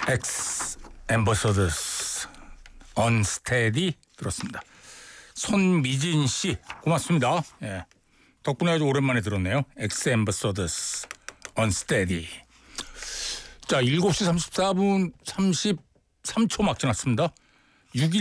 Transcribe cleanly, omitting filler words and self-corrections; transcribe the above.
엑스 앰버서더스 언스테디 들었습니다. 손미진 씨 고맙습니다. 예. 덕분에 아주 오랜만에 들었네요. 엑스 앰버서더스 언스테디. 자, 7시 34분 33초 막 지났습니다. 6일